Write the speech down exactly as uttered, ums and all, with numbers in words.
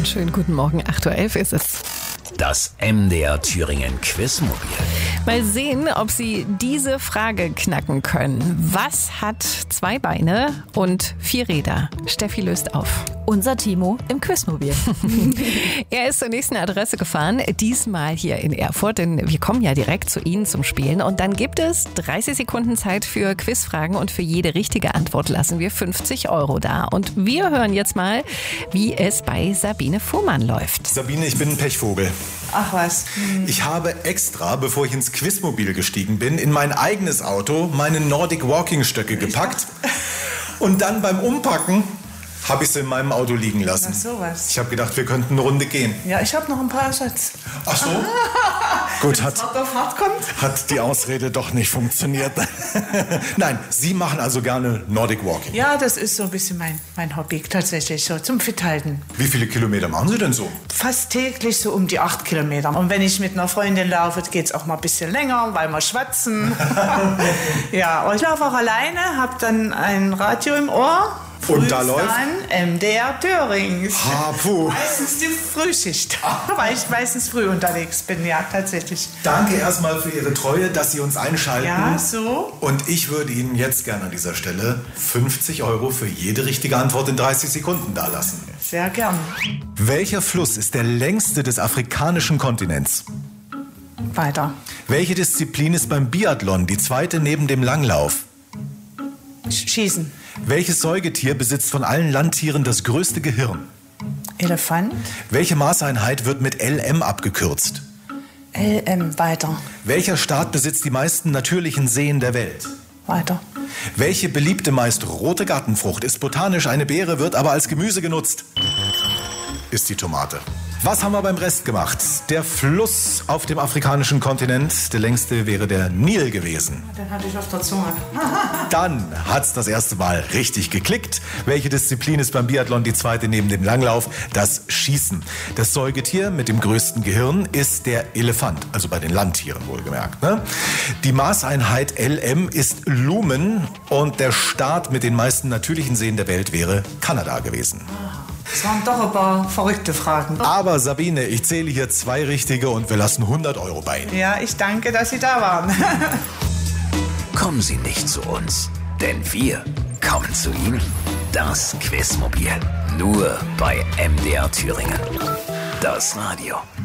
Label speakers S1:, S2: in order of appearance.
S1: Schönen guten Morgen, acht Uhr elf ist es.
S2: Das M D R Thüringen Quizmobil.
S1: Mal sehen, ob Sie diese Frage knacken können. Was hat zwei Beine und vier Räder? Steffi löst auf.
S3: Unser Timo im Quizmobil.
S1: Er ist zur nächsten Adresse gefahren, diesmal hier in Erfurt, denn wir kommen ja direkt zu Ihnen zum Spielen. Und dann gibt es dreißig Sekunden Zeit für Quizfragen und für jede richtige Antwort lassen wir fünfzig Euro da. Und wir hören jetzt mal, wie es bei Sabine Fuhrmann läuft.
S4: Sabine, ich bin ein Pechvogel.
S5: Ach was. Hm.
S4: Ich habe extra, bevor ich ins Quizmobil gestiegen bin, in mein eigenes Auto meine Nordic Walking Stöcke gepackt. Und dann beim Umpacken habe ich sie in meinem Auto liegen lassen.
S5: Ach sowas.
S4: Ich habe gedacht, wir könnten eine Runde gehen.
S5: Ja, ich habe noch ein paar Ersatz.
S4: Ach so? Gut, hat,
S5: hart auf hart kommt.
S4: hat die Ausrede doch nicht funktioniert. Nein, Sie machen also gerne Nordic Walking.
S5: Ja, das ist so ein bisschen mein, mein Hobby, tatsächlich so, zum Fithalten.
S4: Wie viele Kilometer machen Sie denn so?
S5: Fast täglich so um die acht Kilometer. Und wenn ich mit einer Freundin laufe, geht es auch mal ein bisschen länger, weil wir schwatzen. Ja, und ich laufe auch alleine, habe dann ein Radio im Ohr.
S4: Und da läuft?
S5: Dann M D R Thüringen.
S4: Ah, puh.
S5: Meistens die Frühschicht, weil ich meistens früh unterwegs bin, ja, tatsächlich.
S4: Danke erstmal für Ihre Treue, dass Sie uns einschalten.
S5: Ja, so.
S4: Und ich würde Ihnen jetzt gerne an dieser Stelle fünfzig Euro für jede richtige Antwort in dreißig Sekunden dalassen.
S5: Sehr gern.
S4: Welcher Fluss ist der längste des afrikanischen Kontinents?
S5: Weiter.
S4: Welche Disziplin ist beim Biathlon die zweite neben dem Langlauf?
S5: Schießen.
S4: Welches Säugetier besitzt von allen Landtieren das größte Gehirn?
S5: Elefant.
S4: Welche Maßeinheit wird mit L M abgekürzt?
S5: L M. Weiter.
S4: Welcher Staat besitzt die meisten natürlichen Seen der Welt?
S5: Weiter.
S4: Welche beliebte, meist rote Gartenfrucht ist botanisch eine Beere, wird aber als Gemüse genutzt? Ist die Tomate. Was haben wir beim Rest gemacht? Der Fluss auf dem afrikanischen Kontinent, der längste wäre der Nil gewesen.
S5: Den hatte ich auf der Zunge.
S4: Dann hat's das erste Mal richtig geklickt. Welche Disziplin ist beim Biathlon die zweite neben dem Langlauf? Das Schießen. Das Säugetier mit dem größten Gehirn ist der Elefant, also bei den Landtieren wohlgemerkt. Ne? Die Maßeinheit L M ist Lumen und der Staat mit den meisten natürlichen Seen der Welt wäre Kanada gewesen.
S5: Das waren doch ein paar verrückte Fragen.
S4: Aber Sabine, ich zähle hier zwei richtige und wir lassen hundert Euro bei Ihnen.
S5: Ja, ich danke, dass Sie da waren.
S2: Kommen Sie nicht zu uns, denn wir kommen zu Ihnen. Das Quizmobil. Nur bei M D R Thüringen. Das Radio.